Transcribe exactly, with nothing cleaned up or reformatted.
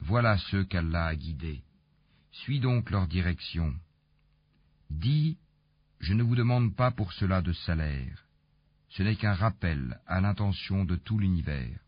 Voilà ceux qu'Allah a guidés. Suis donc leur direction. Dis, je ne vous demande pas pour cela de salaire. Ce n'est qu'un rappel à l'intention de tout l'univers.